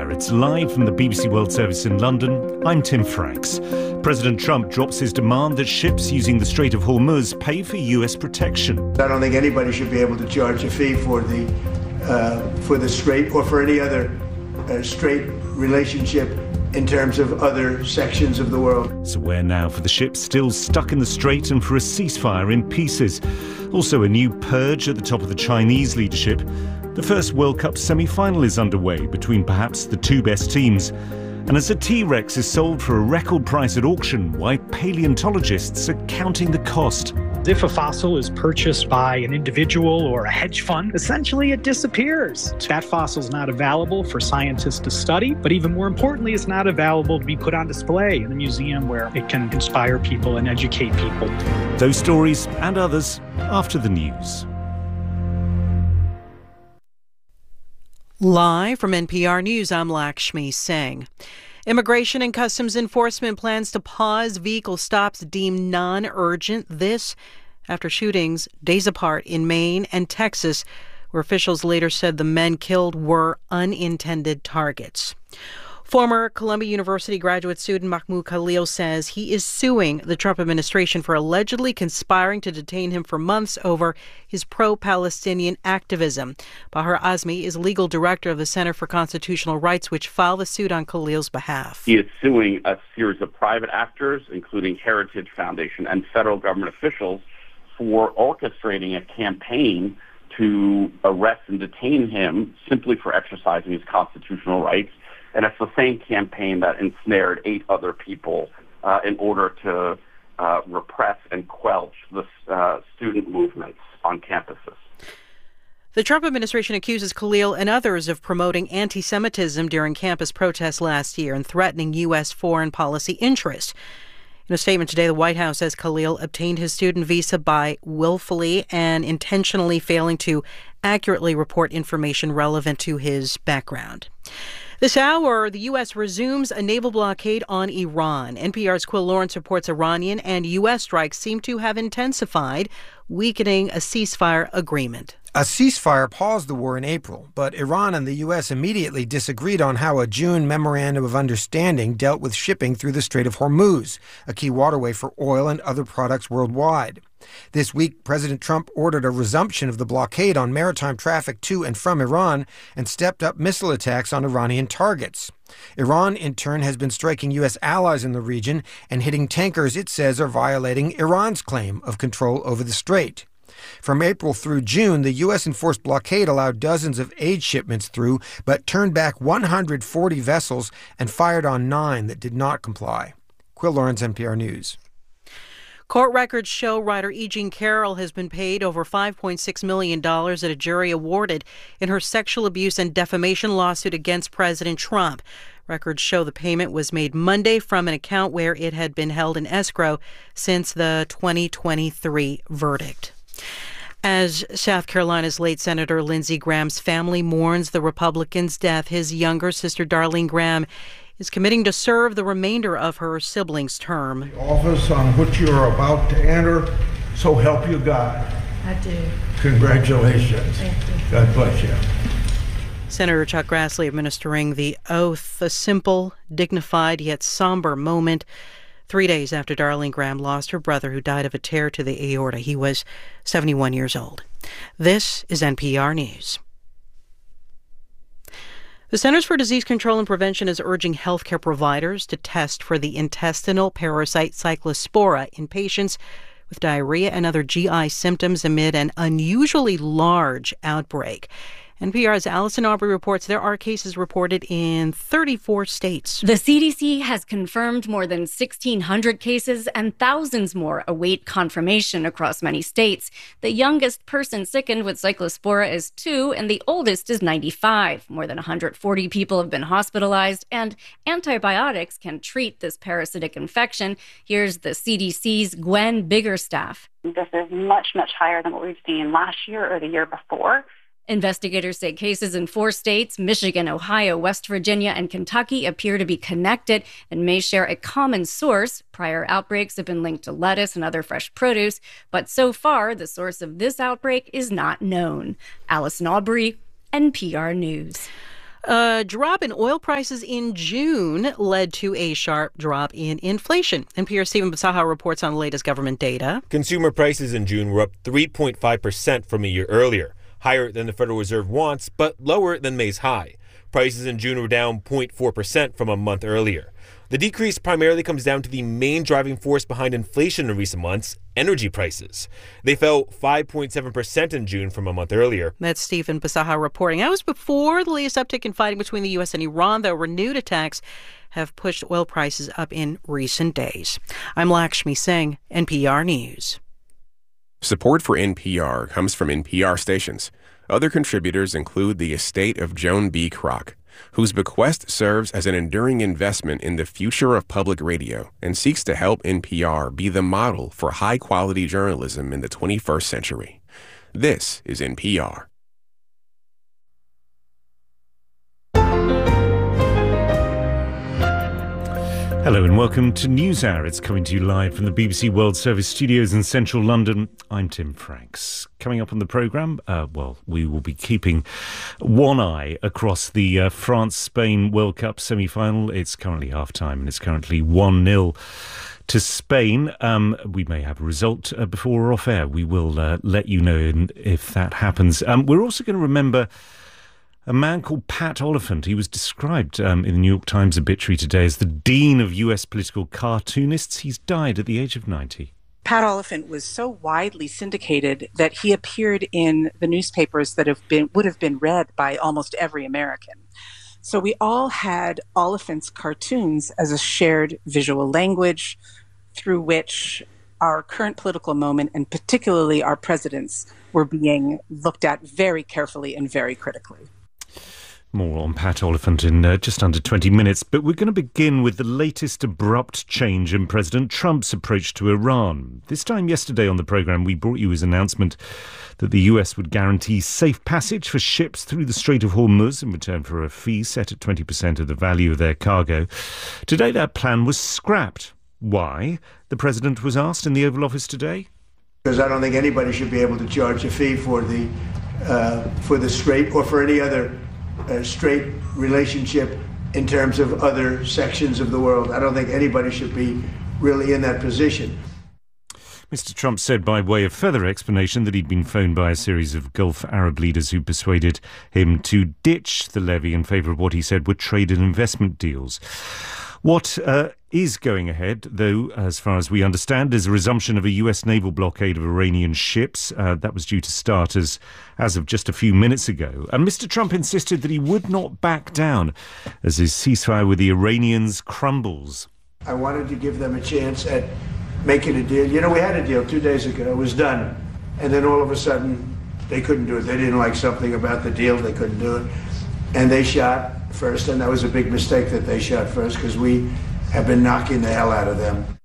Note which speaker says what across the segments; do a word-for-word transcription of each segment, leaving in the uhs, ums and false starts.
Speaker 1: Ceasefire. It's live from the B B C World Service in London. I'm Tim Franks. President Trump drops his demand that ships using the Strait of Hormuz pay for U S protection.
Speaker 2: I don't think anybody should be able to charge a fee for the uh, for the strait or for any other uh, strait relationship in terms of other sections of the world.
Speaker 1: So where now for the ships still stuck in the strait and for a ceasefire in pieces? Also a new purge at the top of the Chinese leadership. The first World Cup semi-final is underway between perhaps the two best teams. And as a T-Rex is sold for a record price at auction, why paleontologists are counting the cost.
Speaker 3: If a fossil is purchased by an individual or a hedge fund, essentially it disappears. That fossil is not available for scientists to study, but even more importantly, it's not available to be put on display in a museum where it can inspire people and educate people.
Speaker 1: Those stories and others after the news.
Speaker 4: Live from N P R News, I'm Lakshmi Singh. Immigration and Customs Enforcement plans to pause vehicle stops deemed non-urgent. This after shootings days apart in Maine and Texas, where officials later said the men killed were unintended targets. Former Columbia University graduate student Mahmoud Khalil says he is suing the Trump administration for allegedly conspiring to detain him for months over his pro-Palestinian activism. Bahar Azmi is legal director of the Center for Constitutional Rights, which filed the suit on Khalil's behalf.
Speaker 5: He is suing a series of private actors, including Heritage Foundation and federal government officials, for orchestrating a campaign to arrest and detain him simply for exercising his constitutional rights. And it's the same campaign that ensnared eight other people uh, in order to uh, repress and quelch the uh, student movements on campuses.
Speaker 4: The Trump administration accuses Khalil and others of promoting anti-Semitism during campus protests last year and threatening U S foreign policy interests. In a statement today, the White House says Khalil obtained his student visa by willfully and intentionally failing to accurately report information relevant to his background. This hour, the U S resumes a naval blockade on Iran. N P R's Quill Lawrence reports Iranian and U S strikes seem to have intensified, weakening a ceasefire agreement.
Speaker 6: A ceasefire paused the war in April, but Iran and the U S immediately disagreed on how a June memorandum of understanding dealt with shipping through the Strait of Hormuz, a key waterway for oil and other products worldwide. This week, President Trump ordered a resumption of the blockade on maritime traffic to and from Iran and stepped up missile attacks on Iranian targets. Iran, in turn, has been striking U S allies in the region and hitting tankers it says are violating Iran's claim of control over the strait. From April through June, the U S-enforced blockade allowed dozens of aid shipments through, but turned back one hundred forty vessels and fired on nine that did not comply. Quill Lawrence, N P R News.
Speaker 4: Court records show writer E. Jean Carroll has been paid over five point six million dollars that a jury awarded in her sexual abuse and defamation lawsuit against President Trump. Records show the payment was made Monday from an account where it had been held in escrow since the twenty twenty-three verdict. As South Carolina's late Senator Lindsey Graham's family mourns the Republican's death, his younger sister Darlene Graham is committing to serve the remainder of her sibling's term.
Speaker 7: The office on which you are about to enter, so help you God.
Speaker 8: I do.
Speaker 7: Congratulations.
Speaker 8: Thank you.
Speaker 7: God bless you.
Speaker 4: Senator Chuck Grassley administering the oath, a simple, dignified, yet somber moment. Three days after Darlene Graham lost her brother, who died of a tear to the aorta. He was seventy-one years old. This is N P R News. The Centers for Disease Control and Prevention is urging healthcare providers to test for the intestinal parasite Cyclospora in patients with diarrhea and other G I symptoms amid an unusually large outbreak. N P R's Allison Aubrey reports there are cases reported in thirty-four states.
Speaker 9: The C D C has confirmed more than sixteen hundred cases and thousands more await confirmation across many states. The youngest person sickened with Cyclospora is two, and the oldest is ninety-five. More than one hundred forty people have been hospitalized, and antibiotics can treat this parasitic infection. Here's the C D C's Gwen Biggerstaff.
Speaker 10: This is much, much higher than what we've seen last year or the year before.
Speaker 9: Investigators say cases in four states, Michigan, Ohio, West Virginia, and Kentucky, appear to be connected and may share a common source. Prior outbreaks have been linked to lettuce and other fresh produce, but so far, the source of this outbreak is not known. Allison Aubrey, N P R News.
Speaker 4: A drop in oil prices in June led to a sharp drop in inflation. N P R's Stephen Bisaha reports on the latest government data.
Speaker 8: Consumer prices in June were up three point five percent from a year earlier, higher than the Federal Reserve wants, but lower than May's high. Prices in June were down zero point four percent from a month earlier. The decrease primarily comes down to the main driving force behind inflation in recent months, energy prices. They fell five point seven percent in June from a month earlier.
Speaker 4: That's Stephen Bisaha reporting. That was before the latest uptick in fighting between the U S and Iran, though renewed attacks have pushed oil prices up in recent days. I'm Lakshmi Singh, N P R News.
Speaker 11: Support for N P R comes from N P R stations. Other contributors include the estate of Joan B. Kroc, whose bequest serves as an enduring investment in the future of public radio and seeks to help N P R be the model for high-quality journalism in the twenty-first century. This is N P R.
Speaker 1: Hello and welcome to NewsHour. It's coming to you live from the B B C World Service studios in central London. I'm Tim Franks. Coming up on the programme, uh, well, we will be keeping one eye across the uh, France-Spain World Cup semi-final. It's currently half-time and it's currently one nil to Spain. Um, we may have a result uh, before we're off air. We will uh, let you know if that happens. Um, we're also going to remember a man called Pat Oliphant. He was described um, in the New York Times obituary today as the dean of U S political cartoonists. He's died at the age of ninety.
Speaker 12: Pat Oliphant was so widely syndicated that he appeared in the newspapers that have been would have been read by almost every American. So we all had Oliphant's cartoons as a shared visual language through which our current political moment, and particularly our presidents, were being looked at very carefully and very critically.
Speaker 1: More on Pat Oliphant in uh, just under twenty minutes, but we're going to begin with the latest abrupt change in President Trump's approach to Iran. This time yesterday on the programme, we brought you his announcement that the U S would guarantee safe passage for ships through the Strait of Hormuz in return for a fee set at twenty percent of the value of their cargo. Today that plan was scrapped. Why? The President was asked in the Oval Office today.
Speaker 2: Because I don't think anybody should be able to charge a fee for the, uh, for the Strait or for any other Uh, straight relationship in terms of other sections of the world. I don't think anybody should be really in that position.
Speaker 1: Mister Trump said by way of further explanation that he'd been phoned by a series of Gulf Arab leaders who persuaded him to ditch the levy in favour of what he said were trade and investment deals. What uh, is going ahead, though, as far as we understand, is a resumption of a U S naval blockade of Iranian ships. Uh, that was due to start as, as of just a few minutes ago. And Mister Trump insisted that he would not back down as his ceasefire with the Iranians crumbles.
Speaker 2: I wanted to give them a chance at making a deal. You know, we had a deal two days ago. It was done. And then all of a sudden, they couldn't do it. They didn't like something about the deal. They couldn't do it. And they shot first, and that was a big mistake that they shot first because we have been knocking the hell out of them.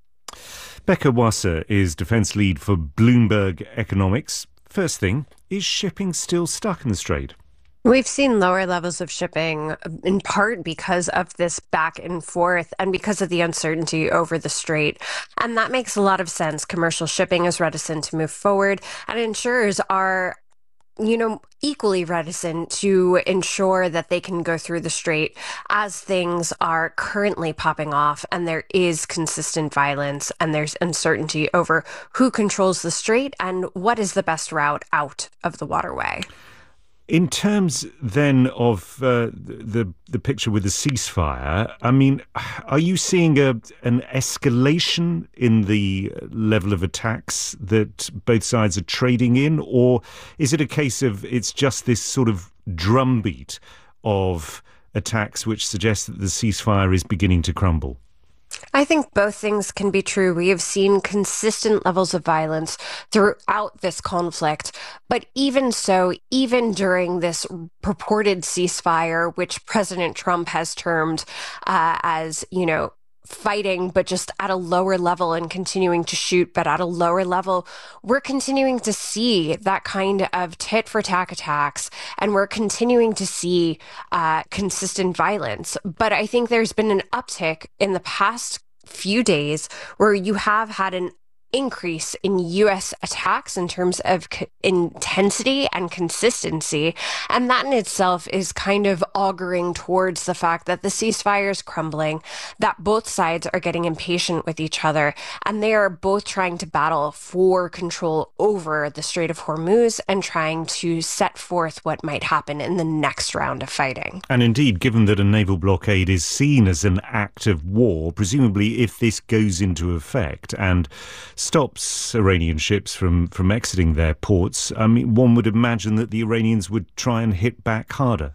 Speaker 1: Becca Wasser is defence lead for Bloomberg Economics. First thing, is shipping still stuck in the Strait?
Speaker 13: We've seen lower levels of shipping in part because of this back and forth and because of the uncertainty over the Strait. And that makes a lot of sense. Commercial shipping is reticent to move forward, and insurers are you know, equally reticent to ensure that they can go through the Strait as things are currently popping off and there is consistent violence and there's uncertainty over who controls the Strait and what is the best route out of the waterway.
Speaker 1: In terms then of uh, the the picture with the ceasefire, I mean, are you seeing a an escalation in the level of attacks that both sides are trading in, or is it a case of it's just this sort of drumbeat of attacks which suggests that the ceasefire is beginning to crumble?
Speaker 13: I think both things can be true. We have seen consistent levels of violence throughout this conflict. But even so, even during this purported ceasefire, which President Trump has termed uh, as, you know, fighting, but just at a lower level and continuing to shoot, but at a lower level, we're continuing to see that kind of tit for tat attacks, and we're continuing to see uh, consistent violence. But I think there's been an uptick in the past few days where you have had an increase in U S attacks in terms of co- intensity and consistency. And that in itself is kind of auguring towards the fact that the ceasefire is crumbling, that both sides are getting impatient with each other, and they are both trying to battle for control over the Strait of Hormuz and trying to set forth what might happen in the next round of fighting.
Speaker 1: And indeed, given that a naval blockade is seen as an act of war, presumably if this goes into effect and stops Iranian ships from, from exiting their ports, I mean, one would imagine that the Iranians would try and hit back harder.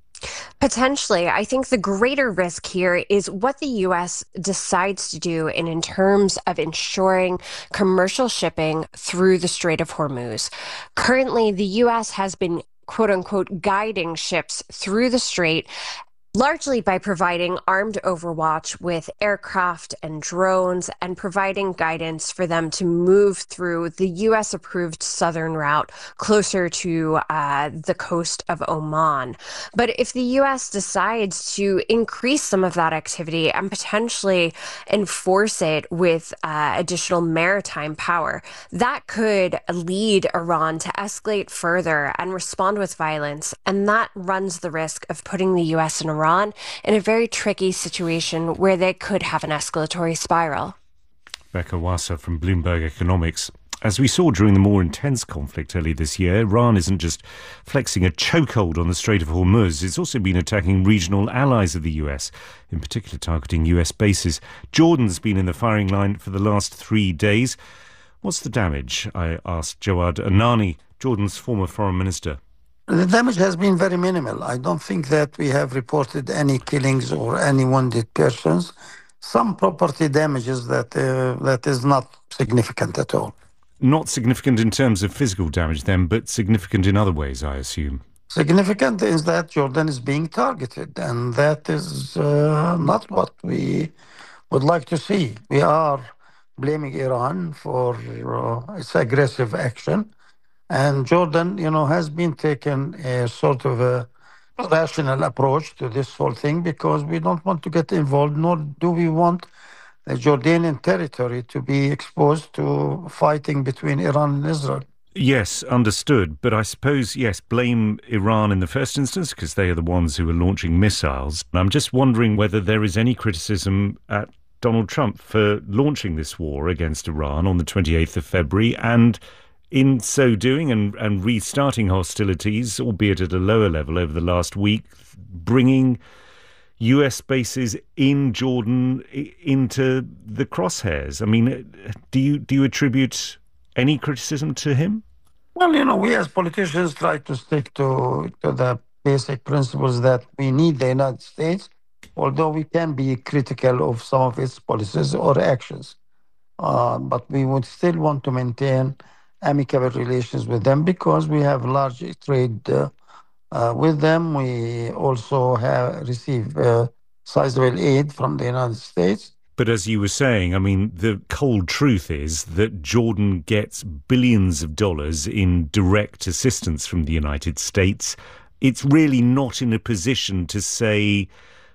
Speaker 13: Potentially. I think the greater risk here is what the U S decides to do in, in terms of ensuring commercial shipping through the Strait of Hormuz. Currently, the U S has been, quote unquote, guiding ships through the strait, largely by providing armed overwatch with aircraft and drones and providing guidance for them to move through the U S-approved southern route closer to uh, the coast of Oman. But if the U S decides to increase some of that activity and potentially enforce it with uh, additional maritime power, that could lead Iran to escalate further and respond with violence. And that runs the risk of putting the U S and Iran in a very tricky situation where they could have an escalatory spiral.
Speaker 1: Becca Wassa from Bloomberg Economics. As we saw during the more intense conflict early this year, Iran isn't just flexing a chokehold on the Strait of Hormuz, it's also been attacking regional allies of the U S, in particular targeting U S bases. Jordan's been in the firing line for the last three days. What's the damage? I asked Jawad Anani, Jordan's former foreign minister.
Speaker 14: The damage has been very minimal. I don't think that we have reported any killings or any wounded persons. Some property damages that uh, that is not significant at all.
Speaker 1: Not significant in terms of physical damage then, but significant in other ways, I assume.
Speaker 14: Significant is that Jordan is being targeted, and that is uh, not what we would like to see. We are blaming Iran for uh, its aggressive action. And Jordan, you know, has been taking a sort of a rational approach to this whole thing because we don't want to get involved, nor do we want the Jordanian territory to be exposed to fighting between Iran and Israel.
Speaker 1: Yes, understood. But I suppose, yes, blame Iran in the first instance because they are the ones who are launching missiles. I'm just wondering whether there is any criticism at Donald Trump for launching this war against Iran on the twenty-eighth of February and in so doing and, and restarting hostilities, albeit at a lower level over the last week, bringing U S bases in Jordan into the crosshairs. I mean, do you do you attribute any criticism to him?
Speaker 14: Well, you know, we as politicians try to stick to, to the basic principles that we need the United States, although we can be critical of some of its policies or actions. Uh, but we would still want to maintain amicable relations with them because we have large trade uh, uh, with them. We also have received uh, sizable aid from the United States.
Speaker 1: But as you were saying, I mean, the cold truth is that Jordan gets billions of dollars in direct assistance from the United States. It's really not in a position to say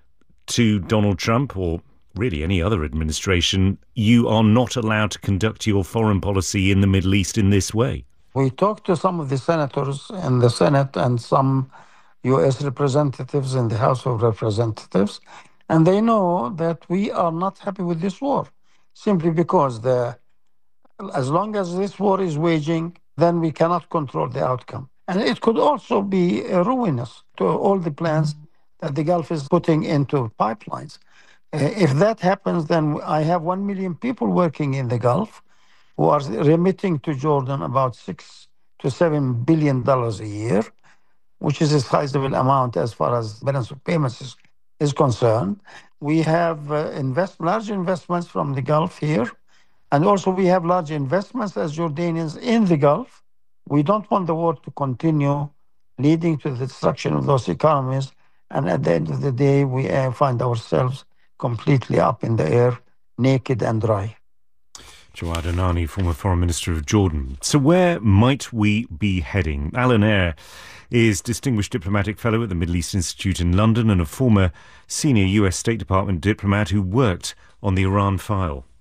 Speaker 1: to Donald Trump or really any other administration, you are not allowed to conduct your foreign policy in the Middle East in this way.
Speaker 14: We talked to some of the senators in the Senate and some U S representatives in the House of Representatives, and they know that we are not happy with this war, simply because the, as long as this war is waging, then we cannot control the outcome. And it could also be ruinous to all the plans that the Gulf is putting into pipelines. If that happens, then I have one million people working in the Gulf who are remitting to Jordan about six to seven billion dollars a year, which is a sizable amount as far as balance of payments is, is concerned. We have uh, invest, large investments from the Gulf here, and also we have large investments as Jordanians in the Gulf. We don't want the war to continue leading to the destruction of those economies, and at the end of the day, we uh, find ourselves completely up in the air, naked and dry.
Speaker 1: Jawad Anani, former Foreign Minister of Jordan. So where might we be heading? Alan Eyre is Distinguished Diplomatic Fellow at the Middle East Institute in London and a former senior U S State Department diplomat who worked on the Iran file.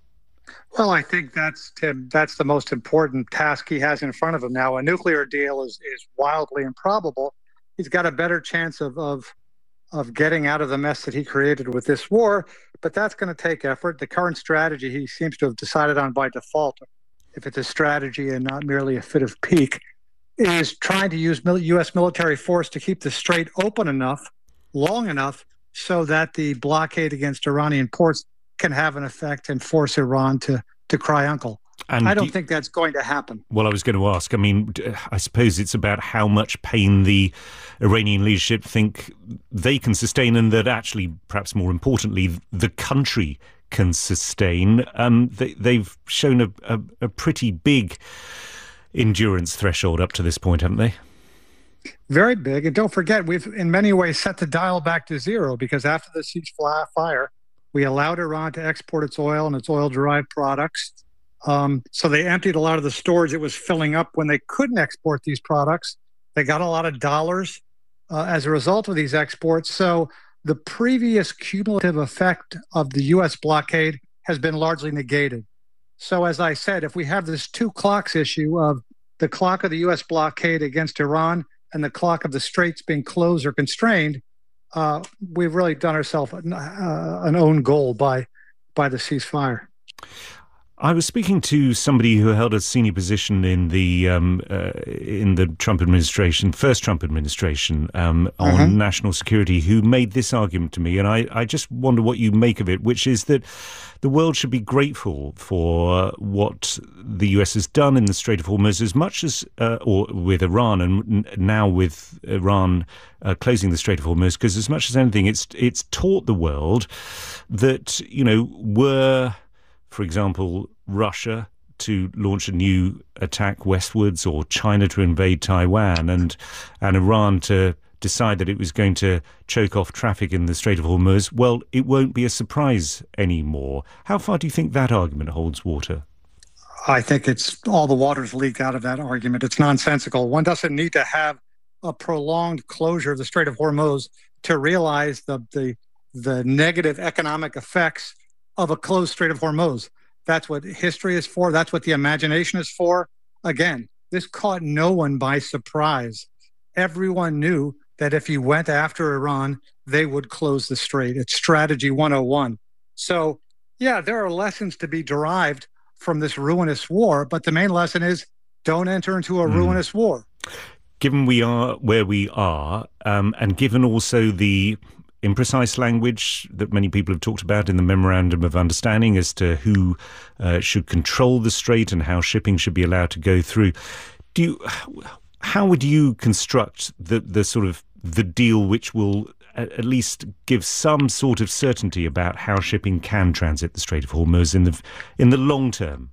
Speaker 15: Well, I think that's, Tim, that's the most important task he has in front of him now. A nuclear deal is, is wildly improbable. He's got a better chance of, of of getting out of the mess that he created with this war, but that's going to take effort. The current strategy he seems to have decided on by default, if it's a strategy and not merely a fit of pique, is trying to use U S military force to keep the strait open enough, long enough, so that the blockade against Iranian ports can have an effect and force Iran to, to cry uncle. And I don't do you, think that's going to happen.
Speaker 1: Well, I was going to ask, I mean, I suppose it's about how much pain the Iranian leadership think they can sustain, and that actually, perhaps more importantly, the country can sustain. Um, they, they've shown a, a, a pretty big endurance threshold up to this point, haven't they?
Speaker 15: Very big. And don't forget, we've in many ways set the dial back to zero, because after the ceasefire, we allowed Iran to export its oil and its oil-derived products. Um, so they emptied a lot of the storage it was filling up when they couldn't export these products. They got a lot of dollars uh, as a result of these exports. So the previous cumulative effect of the U S blockade has been largely negated. So as I said, if we have this two clocks issue of the clock of the U S blockade against Iran and the clock of the straits being closed or constrained, uh, we've really done ourselves an, uh, an own goal by by the ceasefire.
Speaker 1: I was speaking to somebody who held a senior position in the um, uh, in the Trump administration, first Trump administration, um, on uh-huh. national security, who made this argument to me, and I, I just wonder what you make of it, which is that the world should be grateful for what the U S has done in the Strait of Hormuz, as much as, uh, or with Iran, and now with Iran uh, closing the Strait of Hormuz, because as much as anything, it's it's taught the world that, you know, were, for example, Russia to launch a new attack westwards, or China to invade Taiwan, and and Iran to decide that it was going to choke off traffic in the Strait of Hormuz, well, it won't be a surprise anymore. How far do you think that argument holds water?
Speaker 15: I think it's all the water's leaked out of that argument. It's nonsensical. One doesn't need to have a prolonged closure of the Strait of Hormuz to realize the the, the negative economic effects of a closed Strait of Hormuz. That's what history is for. That's what the imagination is for. Again, this caught no one by surprise. Everyone knew that if you went after Iran, they would close the strait. It's strategy one oh one. So, yeah, there are lessons to be derived from this ruinous war, but the main lesson is don't enter into a mm. ruinous war.
Speaker 1: Given we are where we are, um, and given also the imprecise language that many people have talked about in the Memorandum of Understanding as to who uh, should control the strait and how shipping should be allowed to go through, do you, how would you construct the, the sort of the deal which will at least give some sort of certainty about how shipping can transit the Strait of Hormuz in the in the long term?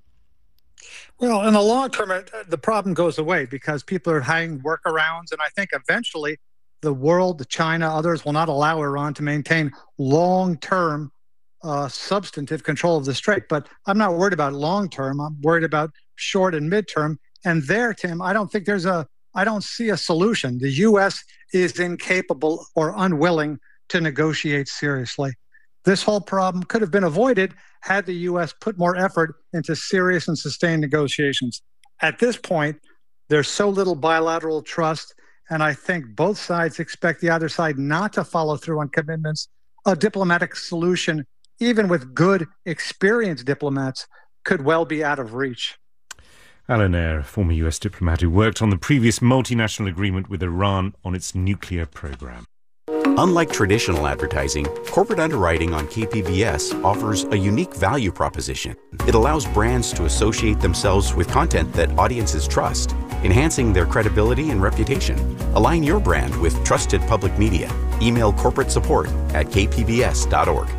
Speaker 15: Well, in the long term, the problem goes away because people are having workarounds, and I think eventually the world, China, others will not allow Iran to maintain long-term uh, substantive control of the strait. But I'm not worried about long-term. I'm worried about short and mid-term. And there, Tim, I don't think there's a, I don't see a solution. The U S is incapable or unwilling to negotiate seriously. This whole problem could have been avoided had the U S put more effort into serious and sustained negotiations. At this point, there's so little bilateral trust, and I think both sides expect the other side not to follow through on commitments. A diplomatic solution, even with good, experienced diplomats, could well be out of reach.
Speaker 1: Alan Eyre, former U S diplomat who worked on the previous multinational agreement with Iran on its nuclear program.
Speaker 16: Unlike traditional advertising, corporate underwriting on K P B S offers a unique value proposition. It allows brands to associate themselves with content that audiences trust, enhancing their credibility and reputation. Align your brand with trusted public media. Email corporate support at k p b s dot org.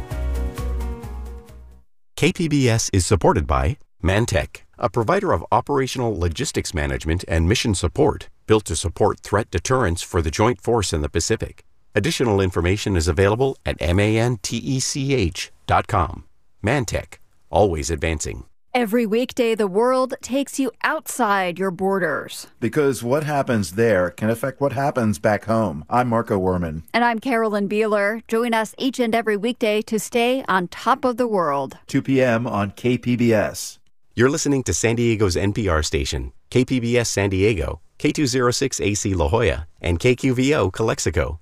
Speaker 16: K P B S is supported by Mantech, a provider of operational logistics management and mission support built to support threat deterrence for the Joint Force in the Pacific. Additional information is available at mantech dot com. Mantech, always advancing.
Speaker 17: Every weekday, the world takes you outside your borders.
Speaker 18: Because what happens there can affect what happens back home. I'm Marco Werman.
Speaker 17: And I'm Carolyn Beeler. Join us each and every weekday to stay on top of the world.
Speaker 18: two p.m. on K P B S.
Speaker 19: You're listening to San Diego's N P R station, K P B S San Diego, K two oh six A C La Jolla, and K Q V O Calexico.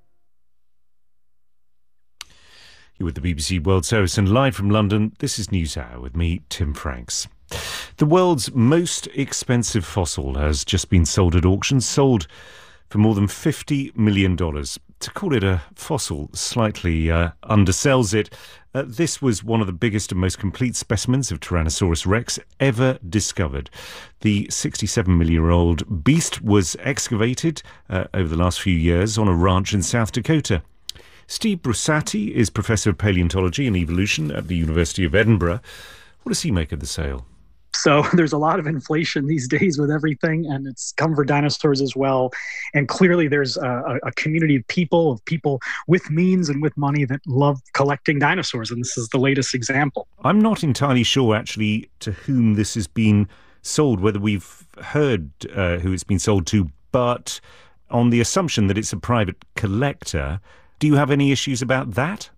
Speaker 1: You're with the B B C World Service and live from London, this is NewsHour with me, Tim Franks. The world's most expensive fossil has just been sold at auction, sold for more than fifty million dollars. To call it a fossil slightly uh, undersells it. Uh, this was one of the biggest and most complete specimens of Tyrannosaurus rex ever discovered. The sixty-seven-million-old beast was excavated uh, over the last few years on a ranch in South Dakota. Steve Brusatte is Professor of Paleontology and Evolution at the University of Edinburgh. What does he make of the sale?
Speaker 3: So there's a lot of inflation these days with everything, and it's come for dinosaurs as well. And clearly there's a, a community of people, of people with means and with money that love collecting dinosaurs, and this is the latest example.
Speaker 1: I'm not entirely sure, actually, to whom this has been sold, whether we've heard uh, who it's been sold to, but on the assumption that it's a private collector, do you have any issues about that?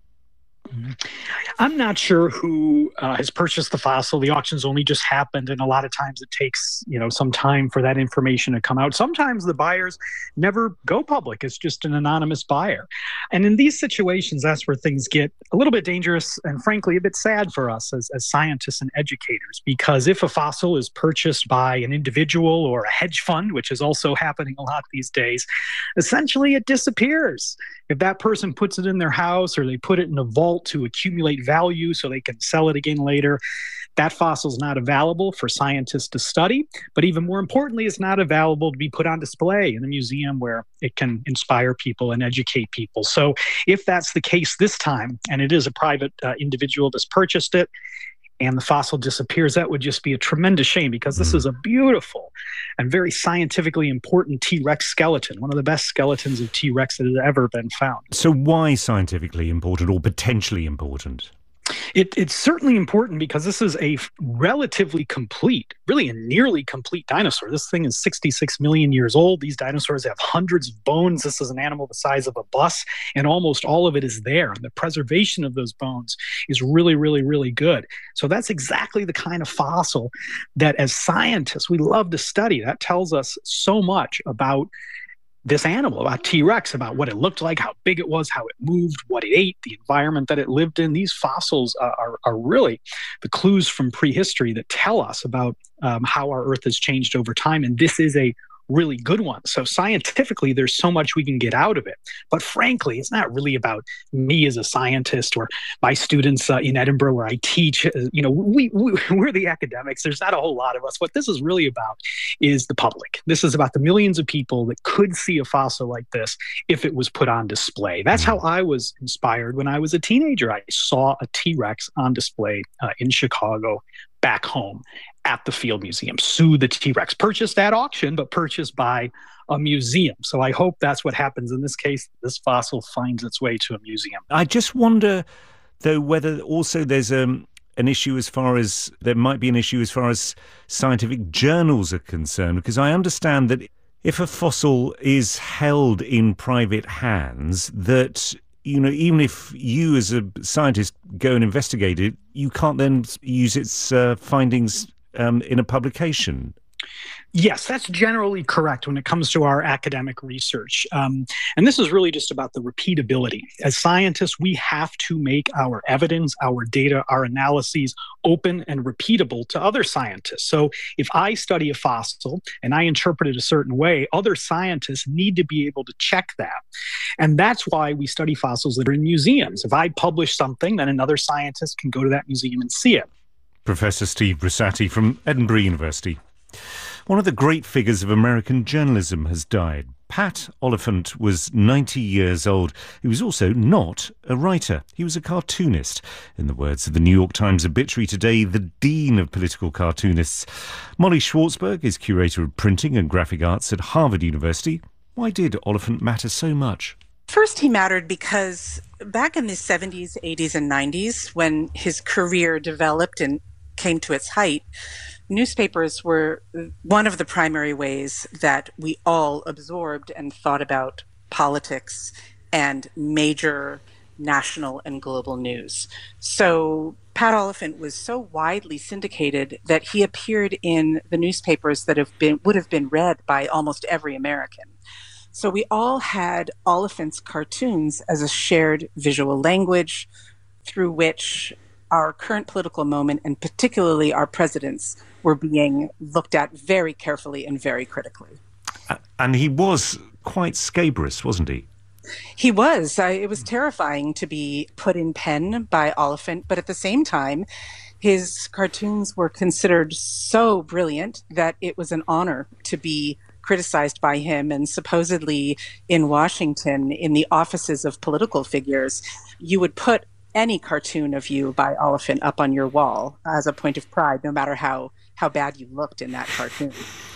Speaker 3: I'm not sure who uh, has purchased the fossil. The auction's only just happened, and a lot of times it takes, you know, some time for that information to come out. Sometimes the buyers never go public. It's just an anonymous buyer. And in these situations, that's where things get a little bit dangerous and, frankly, a bit sad for us as, as scientists and educators, because if a fossil is purchased by an individual or a hedge fund, which is also happening a lot these days, essentially it disappears. If that person puts it in their house or they put it in a vault to accumulate value so they can sell it again later, that fossil is not available for scientists to study. But even more importantly, it's not available to be put on display in a museum where it can inspire people and educate people. So if that's the case this time, and it is a private uh, individual that's purchased it, and the fossil disappears, that would just be a tremendous shame, because this is a beautiful and very scientifically important T-Rex skeleton, one of the best skeletons of T-Rex that has ever been found.
Speaker 1: So why scientifically important or potentially important?
Speaker 3: It, it's certainly important because this is a relatively complete, really a nearly complete dinosaur. This thing is sixty-six million years old. These dinosaurs have hundreds of bones. This is an animal the size of a bus, and almost all of it is there. And the preservation of those bones is really, really, really good. So that's exactly the kind of fossil that as scientists we love to study. That tells us so much about this animal, about T-Rex, about what it looked like, how big it was, how it moved, what it ate, the environment that it lived in. These fossils uh, are, are really the clues from prehistory that tell us about um, how our Earth has changed over time. And this is a really good one. So scientifically, there's so much we can get out of it. But frankly, it's not really about me as a scientist or my students uh, in Edinburgh where I teach. Uh, you know, we, we, we're the academics. There's not a whole lot of us. What this is really about is the public. This is about the millions of people that could see a fossil like this if it was put on display. That's how I was inspired when I was a teenager. I saw a T-Rex on display uh, in Chicago, back home at the Field Museum. Sue the T-Rex. Purchased at auction, but purchased by a museum. So I hope that's what happens in this case. This fossil finds its way to a museum.
Speaker 1: I just wonder, though, whether also there's um, an issue as far as, there might be an issue as far as scientific journals are concerned, because I understand that if a fossil is held in private hands, that you know, even if you as a scientist go and investigate it, you can't then use its uh, findings um, in a publication.
Speaker 3: Yes, that's generally correct when it comes to our academic research. Um, and this is really just about the repeatability. As scientists, we have to make our evidence, our data, our analyses open and repeatable to other scientists. So if I study a fossil and I interpret it a certain way, other scientists need to be able to check that. And that's why we study fossils that are in museums. If I publish something, then another scientist can go to that museum and see it.
Speaker 1: Professor Steve Brusatte from Edinburgh University. One of the great figures of American journalism has died. Pat Oliphant was ninety years old. He was also not a writer. He was a cartoonist. In the words of the New York Times obituary today, the dean of political cartoonists. Molly Schwartzberg is curator of printing and graphic arts at Harvard University. Why did Oliphant matter so much?
Speaker 12: First, he mattered because back in the seventies, eighties, and nineties, when his career developed and came to its height, newspapers were one of the primary ways that we all absorbed and thought about politics and major national and global news. So Pat Oliphant was so widely syndicated that he appeared in the newspapers that have been would have been read by almost every American. So we all had Oliphant's cartoons as a shared visual language through which our current political moment, and particularly our presidents, were being looked at very carefully and very critically.
Speaker 1: And he was quite scabrous, wasn't he?
Speaker 12: He was. I, it was terrifying to be put in pen by Oliphant, but at the same time, his cartoons were considered so brilliant that it was an honor to be criticized by him. And supposedly in Washington, in the offices of political figures, you would put any cartoon of you by Oliphant up on your wall as a point of pride, no matter how, how bad you looked in that cartoon.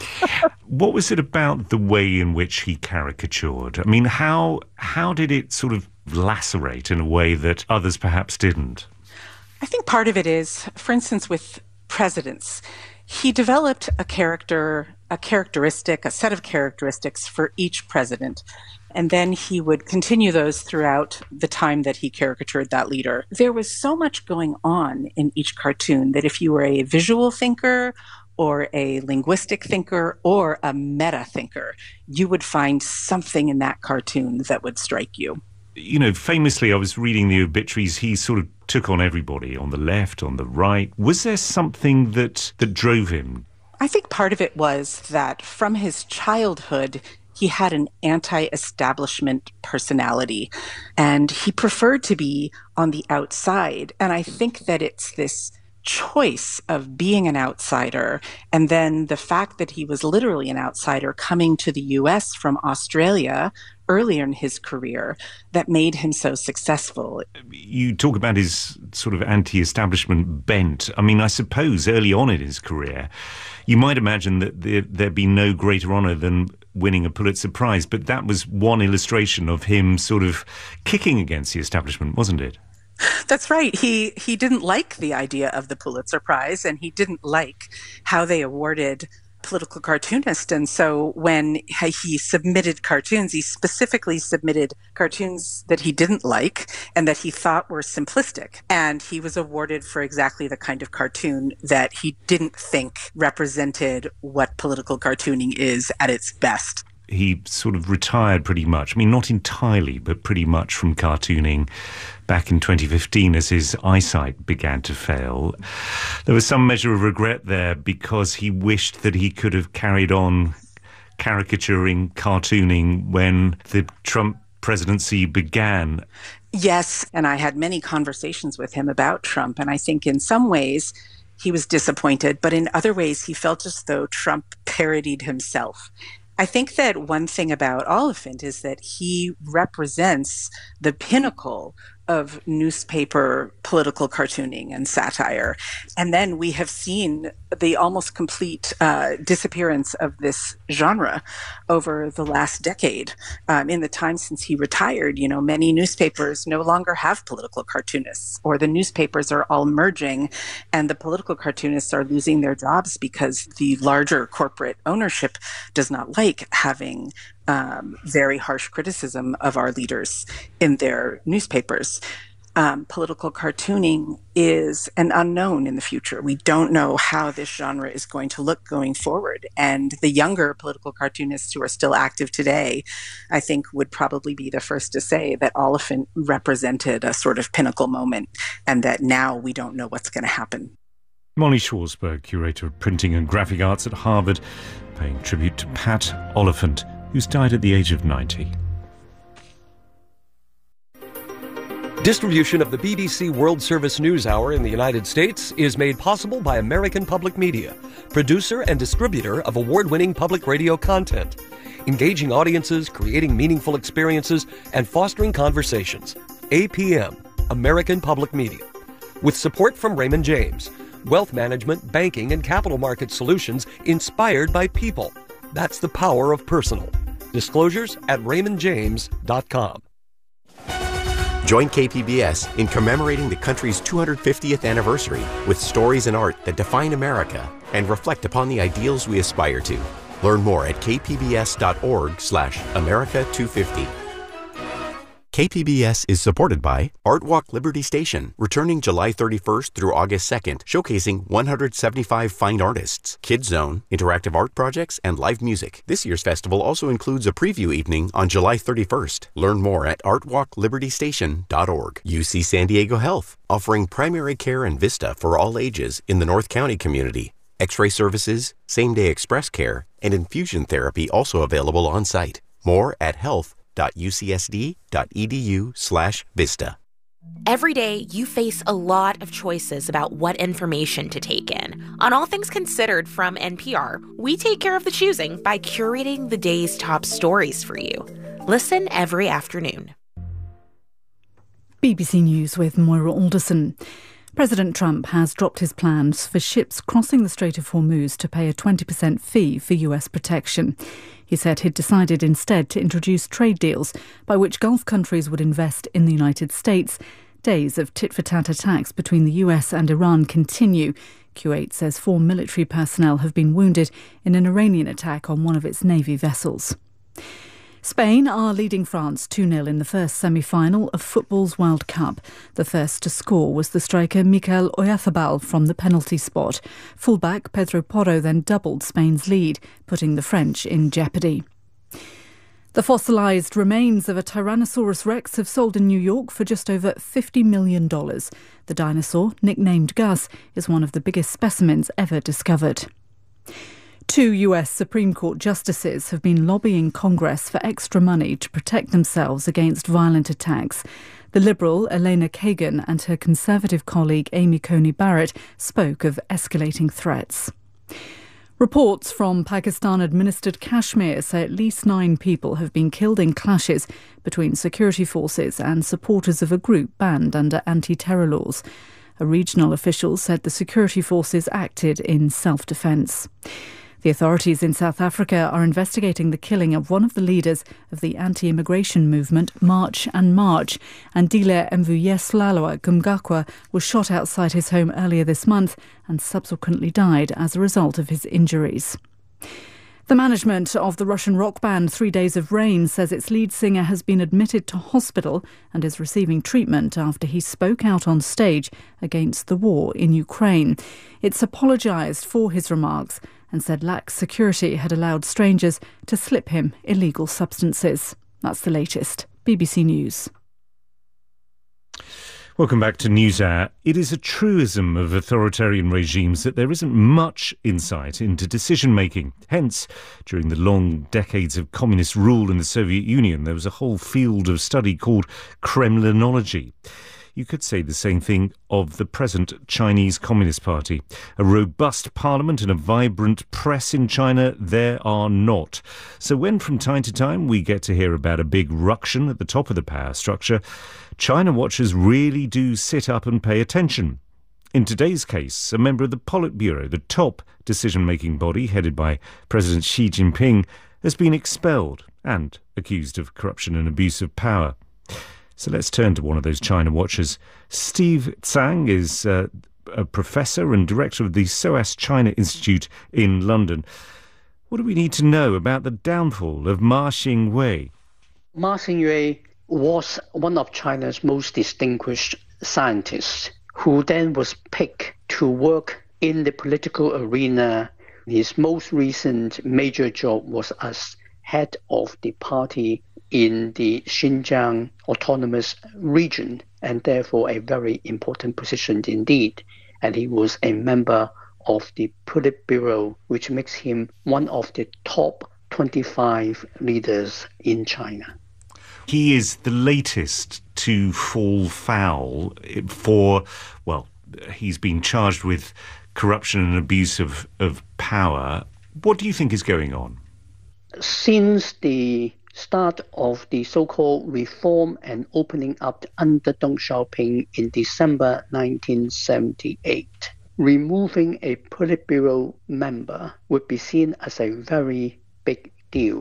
Speaker 1: What was it about the way in which he caricatured? I mean, how how did it sort of lacerate in a way that others perhaps didn't?
Speaker 12: I think part of it is, for instance, with presidents, he developed a character, a characteristic, a set of characteristics for each president. And then he would continue those throughout the time that he caricatured that leader. There was so much going on in each cartoon that if you were a visual thinker or a linguistic thinker or a meta thinker, you would find something in that cartoon that would strike you.
Speaker 1: You know, famously, I was reading the obituaries, he sort of took on everybody, on the left, on the right. Was there something that, that drove him?
Speaker 12: I think part of it was that from his childhood, he had an anti-establishment personality, and he preferred to be on the outside. And I think that it's this choice of being an outsider, and then the fact that he was literally an outsider coming to the U S from Australia earlier in his career that made him so successful.
Speaker 1: You talk about his sort of anti-establishment bent. I mean, I suppose early on in his career, you might imagine that there, there'd be no greater honor than winning a Pulitzer Prize, but that was one illustration of him sort of kicking against the establishment, wasn't it?
Speaker 12: That's right. He he didn't like the idea of the Pulitzer Prize, and he didn't like how they awarded political cartoonists. And so when he submitted cartoons, he specifically submitted cartoons that he didn't like and that he thought were simplistic. And he was awarded for exactly the kind of cartoon that he didn't think represented what political cartooning is at its best.
Speaker 1: He sort of retired pretty much. I mean, not entirely, but pretty much from cartooning back in twenty fifteen as his eyesight began to fail. There was some measure of regret there because he wished that he could have carried on caricaturing, cartooning when the Trump presidency began.
Speaker 12: Yes, and I had many conversations with him about Trump, and I think in some ways he was disappointed, but in other ways he felt as though Trump parodied himself. I think that one thing about Oliphant is that he represents the pinnacle of newspaper political cartooning and satire. And then we have seen the almost complete uh, disappearance of this genre over the last decade. Um, in the time since he retired, you know, many newspapers no longer have political cartoonists, or the newspapers are all merging and the political cartoonists are losing their jobs because the larger corporate ownership does not like having Um, very harsh criticism of our leaders in their newspapers. Um, political cartooning is an unknown in the future. We don't know how this genre is going to look going forward. And the younger political cartoonists who are still active today, I think, would probably be the first to say that Oliphant represented a sort of pinnacle moment and that now we don't know what's going to happen.
Speaker 1: Molly Schwarzberg, curator of printing and graphic arts at Harvard, paying tribute to Pat Oliphant, who's died at the age of ninety.
Speaker 20: Distribution of the B B C World Service News Hour in the United States is made possible by American Public Media, producer and distributor of award-winning public radio content, engaging audiences, creating meaningful experiences, and fostering conversations. A P M, American Public Media. With support from Raymond James, wealth management, banking, and capital market solutions inspired by people. That's the power of personal. Disclosures at raymond james dot com.
Speaker 19: Join K P B S in commemorating the country's two hundred fiftieth anniversary with stories and art that define America and reflect upon the ideals we aspire to. Learn more at kpbs.org slash America 250. K P B S is supported by Art Walk Liberty Station, returning July thirty-first through August second, showcasing one hundred seventy-five fine artists, Kids Zone, interactive art projects, and live music. This year's festival also includes a preview evening on July thirty-first. Learn more at art walk liberty station dot org. U C San Diego Health, offering primary care and Vista for all ages in the North County community. X-ray services, same-day express care, and infusion therapy also available on site. More at health dot u c s d dot e d u slash vista.
Speaker 21: Every day, you face a lot of choices about what information to take in. On All Things Considered from N P R, we take care of the choosing by curating the day's top stories for you. Listen every afternoon.
Speaker 22: B B C News with Moira Alderson. President Trump has dropped his plans for ships crossing the Strait of Hormuz to pay a twenty percent fee for U S protection. He said he'd decided instead to introduce trade deals by which Gulf countries would invest in the United States. Days of tit-for-tat attacks between the U S and Iran continue. Kuwait says four military personnel have been wounded in an Iranian attack on one of its Navy vessels. Spain are leading France two nil in the first semi-final of football's World Cup. The first to score was the striker Mikel Oyarzabal from the penalty spot. Fullback Pedro Porro then doubled Spain's lead, putting the French in jeopardy. The fossilised remains of a Tyrannosaurus rex have sold in New York for just over fifty million dollars. The dinosaur, nicknamed Gus, is one of the biggest specimens ever discovered. Two U S Supreme Court justices have been lobbying Congress for extra money to protect themselves against violent attacks. The Liberal Elena Kagan and her Conservative colleague Amy Coney Barrett spoke of escalating threats. Reports from Pakistan-administered Kashmir say at least nine people have been killed in clashes between security forces and supporters of a group banned under anti-terror laws. A regional official said the security forces acted in self-defence. The authorities in South Africa are investigating the killing of one of the leaders of the anti-immigration movement, March and March. Andile Mvuyiswayo Mngakwa was shot outside his home earlier this month and subsequently died as a result of his injuries. The management of the Russian rock band Three Days of Rain says its lead singer has been admitted to hospital and is receiving treatment after he spoke out on stage against the war in Ukraine. It's apologised for his remarks and said lax security had allowed strangers to slip him illegal substances. That's the latest. B B C News.
Speaker 1: Welcome back to NewsHour. It is a truism of authoritarian regimes that there isn't much insight into decision-making. Hence, during the long decades of communist rule in the Soviet Union, there was a whole field of study called Kremlinology. You could say the same thing of the present Chinese Communist Party. A robust parliament and a vibrant press in China, there are not. So when from time to time we get to hear about a big ruction at the top of the power structure, China watchers really do sit up and pay attention. In today's case, a member of the Politburo, the top decision-making body headed by President Xi Jinping, has been expelled and accused of corruption and abuse of power. So let's turn to one of those China watchers. Steve Tsang is uh, a professor and director of the SOAS China Institute in London. What do we need to know about the downfall of Ma Xingwei?
Speaker 23: Ma Xingwei was one of China's most distinguished scientists who then was picked to work in the political arena. His most recent major job was as head of the party in the Xinjiang Autonomous Region, and therefore a very important position indeed. And he was a member of the Politburo, which makes him one of the top twenty-five leaders in China.
Speaker 1: He is the latest to fall foul for, well, he's been charged with corruption and abuse of, of power. What do you think is going on?
Speaker 23: Since the start of the so-called reform and opening up under Deng Xiaoping in December nineteen seventy-eight, removing a Politburo member would be seen as a very big deal.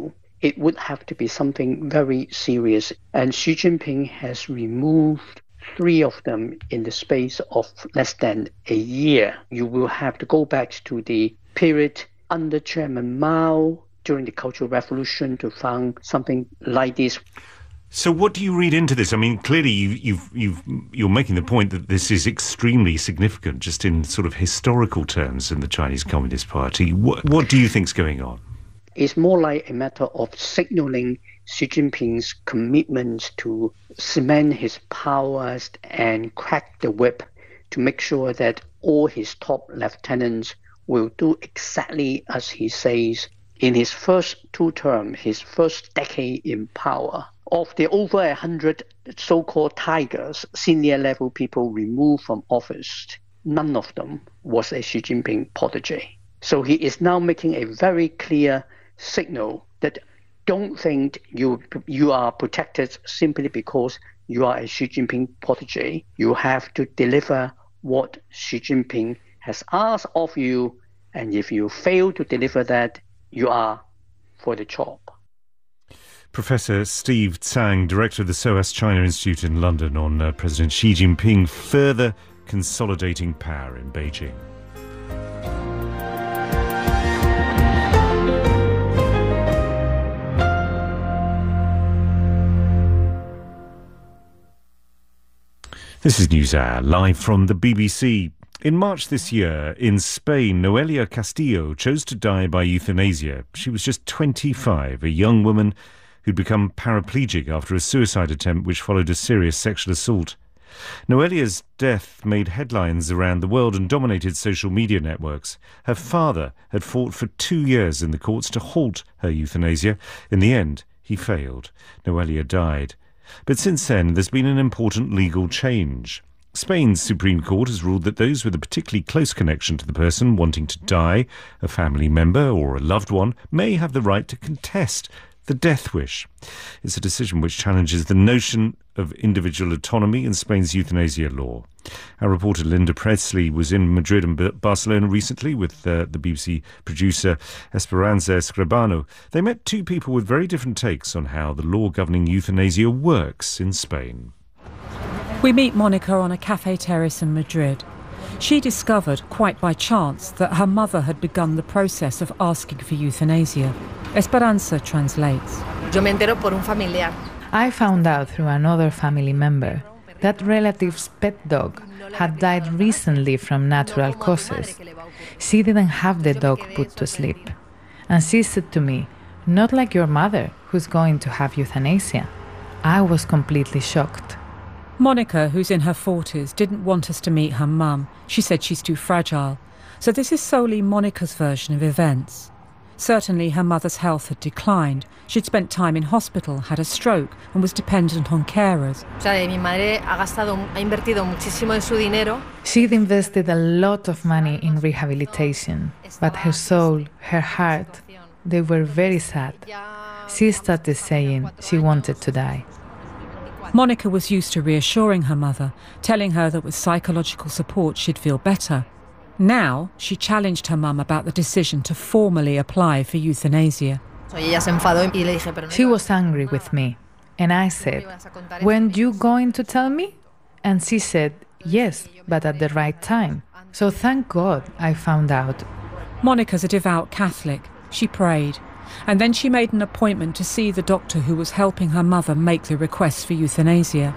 Speaker 23: it would have to be something very serious. And Xi Jinping has removed three of them in the space of less than a year. You will have to go back to the period under Chairman Mao during the Cultural Revolution to find something like this.
Speaker 1: So what do you read into this? I mean, clearly you, you've, you've, you're making the point that this is extremely significant just in sort of historical terms in the Chinese Communist Party. What, what do you think's going on?
Speaker 23: It's more like a matter of signaling Xi Jinping's commitment to cement his powers and crack the whip to make sure that all his top lieutenants will do exactly as he says. In his first two terms, his first decade in power, of the over one hundred so-called tigers, senior level people removed from office, none of them was a Xi Jinping protege. So he is now making a very clear signal that don't think you you are protected simply because you are a Xi Jinping protege. You have to deliver what Xi Jinping has asked of you, and if you fail to deliver that, you are for the job.
Speaker 1: Professor Steve Tsang, Director of the S O A S China Institute in London, on uh, President Xi Jinping further consolidating power in Beijing. This is NewsHour, live from the B B C. In March this year, in Spain, Noelia Castillo chose to die by euthanasia. She was just twenty-five, a young woman who'd become paraplegic after a suicide attempt which followed a serious sexual assault. Noelia's death made headlines around the world and dominated social media networks. Her father had fought for two years in the courts to halt her euthanasia. In the end, he failed. Noelia died. But since then, there's been an important legal change. Spain's Supreme Court has ruled that those with a particularly close connection to the person wanting to die, a family member or a loved one, may have the right to contest the death wish. It's a decision which challenges the notion of individual autonomy in Spain's euthanasia law. Our reporter Linda Presley was in Madrid and Barcelona recently with uh, the B B C producer Esperanza Escribano. They met two people with very different takes on how the law governing euthanasia works in Spain.
Speaker 5: We meet Monica on a cafe terrace in Madrid. She discovered, quite by chance, that her mother had begun the process of asking for euthanasia. Esperanza translates.
Speaker 6: Yo me entero por un familiar.
Speaker 7: I found out through another family member that relative's pet dog had died recently from natural causes. She didn't have the dog put to sleep. And she said to me, "Not like your mother, who's going to have euthanasia." I was completely shocked.
Speaker 5: Monica, who's in her forties, didn't want us to meet her mum. She said she's too fragile. So this is solely Monica's version of events. Certainly her mother's health had declined. She'd spent time in hospital, had a stroke, and was dependent on carers.
Speaker 7: She'd invested a lot of money in rehabilitation, but her soul, her heart, they were very sad. She started saying she wanted to die.
Speaker 5: Monica was used to reassuring her mother, telling her that with psychological support she'd feel better. Now, she challenged her mum about the decision to formally apply for euthanasia.
Speaker 7: She was angry with me, and I said, "When you going to tell me?" And she said, "Yes, but at the right time." So thank God I found out.
Speaker 5: Monica's a devout Catholic. She prayed. And then she made an appointment to see the doctor who was helping her mother make the request for euthanasia.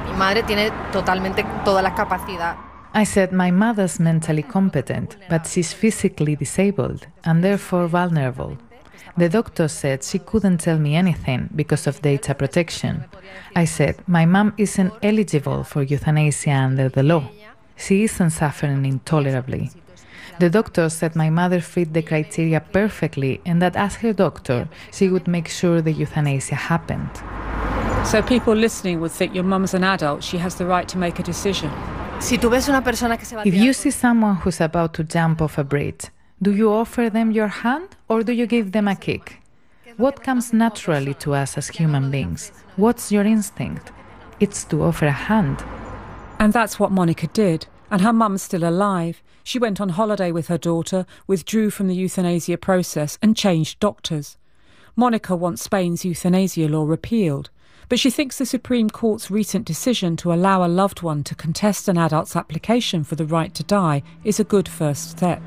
Speaker 7: I said my mother's mentally competent, but she's physically disabled and therefore vulnerable. The doctor said she couldn't tell me anything because of data protection. I said my mom isn't eligible for euthanasia under the law. She isn't suffering intolerably. The doctor said my mother fit the criteria perfectly and that as her doctor, she would make sure the euthanasia happened.
Speaker 5: So people listening would think your mum's an adult, she has the right to make a decision.
Speaker 7: If you see someone who's about to jump off a bridge, do you offer them your hand or do you give them a kick? What comes naturally to us as human beings? What's your instinct? It's to offer a hand.
Speaker 5: And that's what Monica did. And her mum's still alive. She went on holiday with her daughter, withdrew from the euthanasia process and changed doctors. Monica wants Spain's euthanasia law repealed, but she thinks the Supreme Court's recent decision to allow a loved one to contest an adult's application for the right to die is a good first step.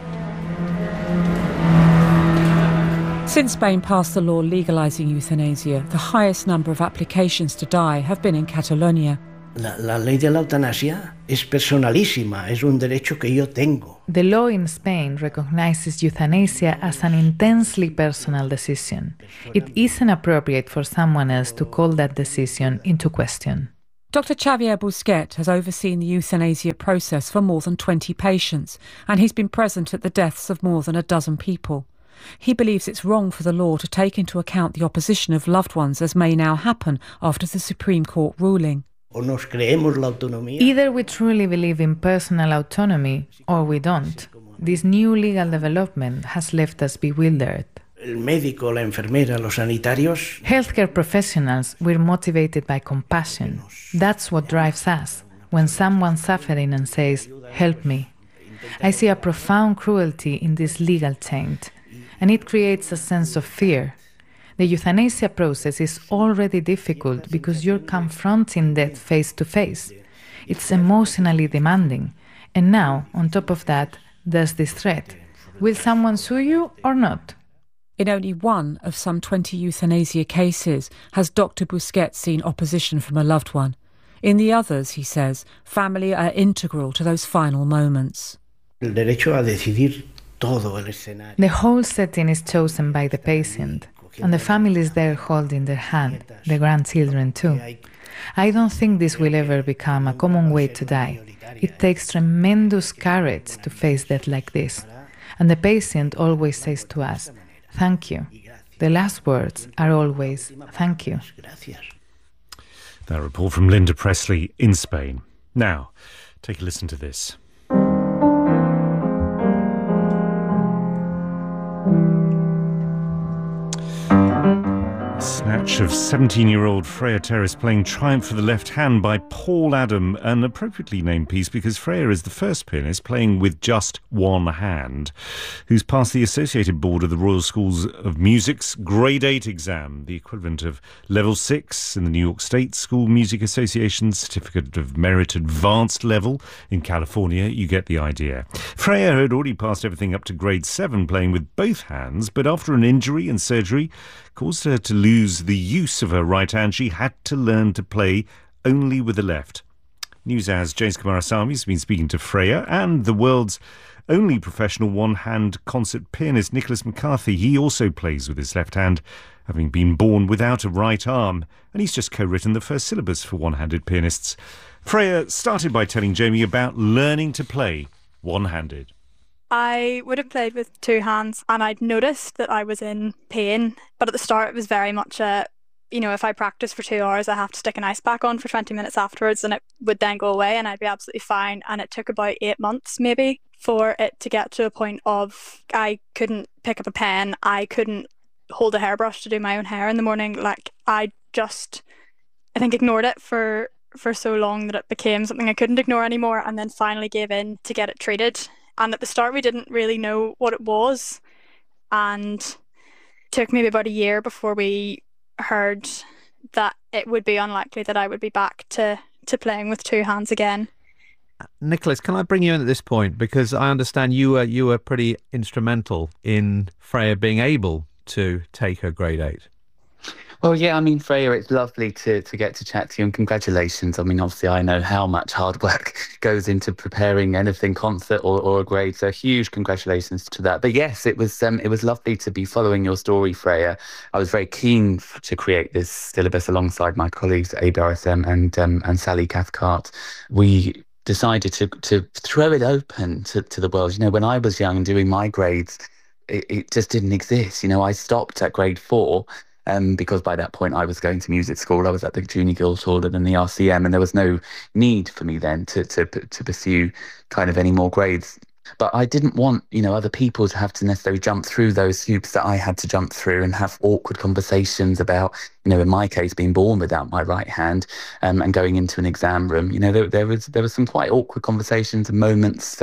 Speaker 5: Since Spain passed the law legalising euthanasia, the highest number of applications to die have been in Catalonia.
Speaker 8: La, la ley de la eutanasia es personalísima, es un derecho que yo tengo.
Speaker 7: The law in Spain recognizes euthanasia as an intensely personal decision. It isn't appropriate for someone else to call that decision into question.
Speaker 5: Doctor Xavier Busquet has overseen the euthanasia process for more than twenty patients, and he's been present at the deaths of more than a dozen people. He believes it's wrong for the law to take into account the opposition of loved ones, as may now happen after the Supreme Court ruling.
Speaker 7: Either we truly believe in personal autonomy or we don't. This new legal development has left us bewildered.
Speaker 8: El médico, la enfermera, los sanitarios.
Speaker 7: Healthcare professionals, we're motivated by compassion. That's what drives us. When someone's suffering and says, "Help me." I see a profound cruelty in this legal taint, and it creates a sense of fear. The euthanasia process is already difficult because you're confronting death face to face. It's emotionally demanding. And now, on top of that, there's this threat. Will someone sue you or not?
Speaker 5: In only one of some twenty euthanasia cases has Doctor Busquet seen opposition from a loved one. In the others, he says, family are integral to those final moments.
Speaker 8: El derecho a decidir todo el escenario.
Speaker 7: The whole setting is chosen by the patient. And the family is there holding their hand, the grandchildren too. I don't think this will ever become a common way to die. It takes tremendous courage to face death like this. And the patient always says to us, "Thank you." The last words are always, "Thank you."
Speaker 1: That report from Linda Presley in Spain. Now, take a listen to this. Snatch of seventeen-year-old Freya Terrace playing Triumph for the Left Hand by Paul Adam, an appropriately named piece because Freya is the first pianist playing with just one hand, who's passed the Associated Board of the Royal Schools of Music's Grade eight exam, the equivalent of Level six in the New York State School Music Association's Certificate of Merit Advanced level. In California, you get the idea. Freya had already passed everything up to Grade seven playing with both hands, but after an injury and surgery caused her to lose the use of her right hand, she had to learn to play only with the left. NewsHour's James Kumarasamy has been speaking to Freya and the world's only professional one-hand concert pianist, Nicholas McCarthy. He also plays with his left hand, having been born without a right arm, and he's just co-written the first syllabus for one-handed pianists. Freya started by telling Jamie about learning to play one-handed.
Speaker 9: I would have played with two hands and I'd noticed that I was in pain, but at the start it was very much a, you know, if I practice for two hours I have to stick an ice pack on for twenty minutes afterwards and it would then go away and I'd be absolutely fine. And it took about eight months maybe for it to get to a point of I couldn't pick up a pen, I couldn't hold a hairbrush to do my own hair in the morning. Like I just, I think ignored it for, for so long that it became something I couldn't ignore anymore, and then finally gave in to get it treated. And at the start, we didn't really know what it was. And it took maybe about a year before we heard that it would be unlikely that I would be back to, to playing with two hands again.
Speaker 10: Nicholas, can I bring you in at this point? Because I understand you were, you were pretty instrumental in Freya being able to take her grade eight.
Speaker 24: Well, yeah, I mean, Freya, it's lovely to, to get to chat to you, and congratulations. I mean, obviously, I know how much hard work goes into preparing anything concert or, or a grade, so huge congratulations to that. But yes, it was um, it was lovely to be following your story, Freya. I was very keen to create this syllabus alongside my colleagues at A B R S M and um, and Sally Cathcart. We decided to to throw it open to, to the world. You know, when I was young and doing my grades, it, it just didn't exist. You know, I stopped at grade four. Um, because by that point I was going to music school. I was at the Junior Guildhall and the R C M, and there was no need for me then to, to to pursue kind of any more grades. But I didn't want, you know, other people to have to necessarily jump through those hoops that I had to jump through and have awkward conversations about, you know, in my case, being born without my right hand um, and going into an exam room. You know, there, there was there was some quite awkward conversations and moments. So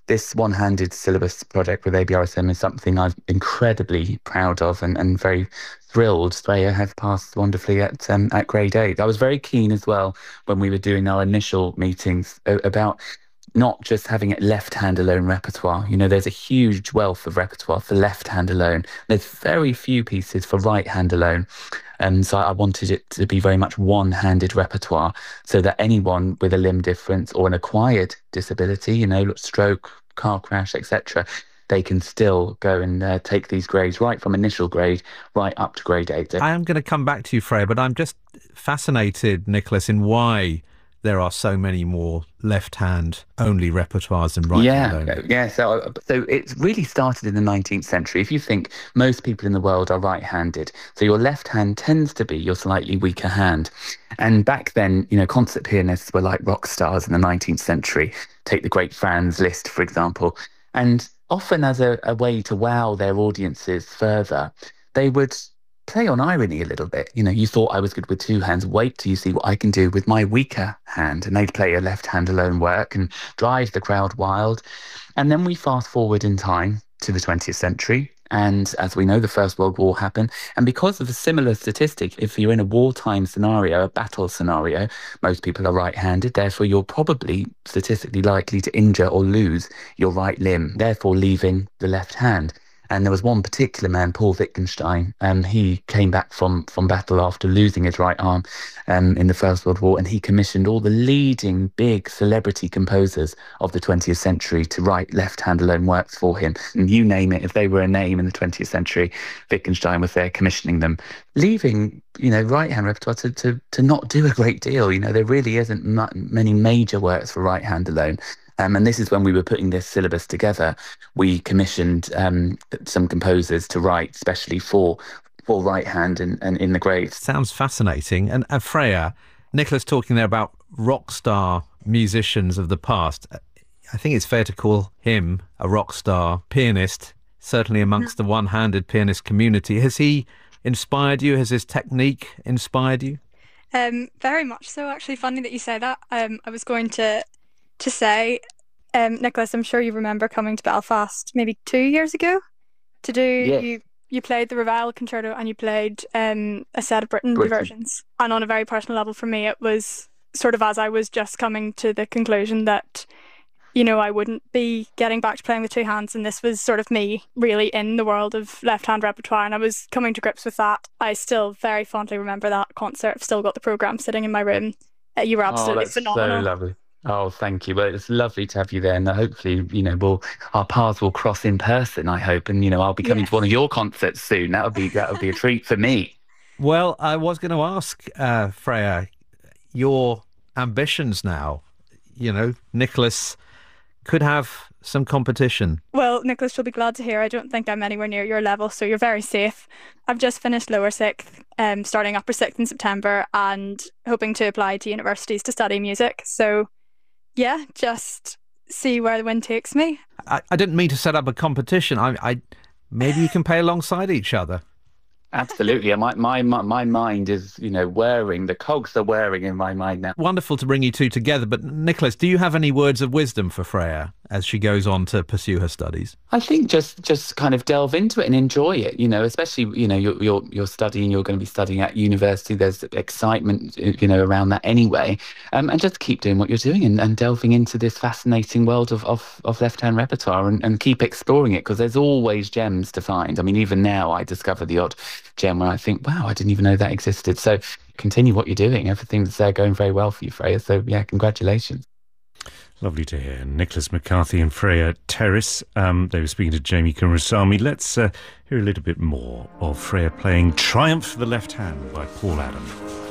Speaker 24: this one-handed syllabus project with A B R S M is something I'm incredibly proud of and, and very thrilled. Freya has passed wonderfully at um, at grade eight. I was very keen as well when we were doing our initial meetings about not just having it left-hand alone repertoire. You know, there's a huge wealth of repertoire for left-hand alone. There's very few pieces for right-hand alone. And so I wanted it to be very much one-handed repertoire so that anyone with a limb difference or an acquired disability, you know, stroke, car crash, et cetera, they can still go and uh, take these grades right from initial grade right up to grade eight.
Speaker 10: I am going to come back to you, Freya, but I'm just fascinated, Nicholas, in why there are so many more left-hand only repertoires than right-hand
Speaker 24: yeah,
Speaker 10: only.
Speaker 24: Yeah, so, so it really started in the nineteenth century. If you think most people in the world are right-handed, so your left hand tends to be your slightly weaker hand. And back then, you know, concert pianists were like rock stars in the nineteenth century. Take the great Franz Liszt, for example. And often as a, a way to wow their audiences further, they would play on irony a little bit. You know, you thought I was good with two hands. Wait till you see what I can do with my weaker hand. And they'd play a left hand alone work and drive the crowd wild. And then we fast forward in time to the twentieth century. And as we know, the First World War happened. And because of a similar statistic, if you're in a wartime scenario, a battle scenario, most people are right-handed. Therefore, you're probably statistically likely to injure or lose your right limb, therefore leaving the left hand. And there was one particular man, Paul Wittgenstein, um, he came back from, from battle after losing his right arm um, in the First World War, and he commissioned all the leading big celebrity composers of the twentieth century to write left-hand alone works for him. And you name it, if they were a name in the twentieth century, Wittgenstein was there commissioning them, leaving, you know, right-hand repertoire to, to, to not do a great deal. You know, there really isn't mu- many major works for right-hand alone. Um, and this is when we were putting this syllabus together. We commissioned um, some composers to write specially for for right hand and, and in the grades.
Speaker 10: Sounds fascinating. And uh, Freya, Nicholas talking there about rock star musicians of the past. I think it's fair to call him a rock star pianist, certainly amongst the one-handed pianist community. Has he inspired you? Has his technique inspired you?
Speaker 9: Um, very much so, actually. Funny that you say that. Um, I was going to to say, um, Nicholas, I'm sure you remember coming to Belfast maybe two years ago to do,
Speaker 24: yes.
Speaker 9: you you played the Ravel Concerto and you played um, a set of Britain,
Speaker 24: Britain
Speaker 9: versions. And on a very personal level for me, it was sort of as I was just coming to the conclusion that, you know, I wouldn't be getting back to playing with two hands, and this was sort of me really in the world of left-hand repertoire, and I was coming to grips with that. I still very fondly remember that concert. I've still got the programme sitting in my room. Uh, you were absolutely
Speaker 24: oh, that's
Speaker 9: phenomenal.
Speaker 24: So lovely. Oh, thank you. Well, it's lovely to have you there, and hopefully, you know, we'll our paths will cross in person, I hope, and you know, I'll be coming yes. to one of your concerts soon. That would be that would be a treat for me.
Speaker 10: Well, I was going to ask uh, Freya, your ambitions now. You know, Nicholas could have some competition.
Speaker 9: Well, Nicholas, you'll be glad to hear I don't think I'm anywhere near your level, so you're very safe. I've just finished lower sixth, um, starting upper sixth in September, and hoping to apply to universities to study music. So, yeah, just see where the wind takes me.
Speaker 10: I, I didn't mean to set up a competition. I, I maybe you can play alongside each other.
Speaker 24: Absolutely. My, my my my mind is, you know, whirring. The cogs are whirring in my mind now.
Speaker 10: Wonderful to bring you two together. But Nicholas, do you have any words of wisdom for Freya as she goes on to pursue her studies?
Speaker 24: I think just just kind of delve into it and enjoy it. You know, especially, you know, you're you're you're studying. You're going to be studying at university. There's excitement, you know, around that anyway. Um, and just keep doing what you're doing and, and delving into this fascinating world of of, of left-hand repertoire and, and keep exploring it, because there's always gems to find. I mean, even now I discover the odd gem where I think, wow, I didn't even know that existed. So continue what you're doing. Everything's uh, going very well for you, Freya. So yeah, congratulations.
Speaker 1: Lovely to hear. Nicholas McCarthy and Freya Terrace. Um, they were speaking to Jamie Kurasami. Let's uh, hear a little bit more of Freya playing Triumph for the Left Hand by Paul Adam.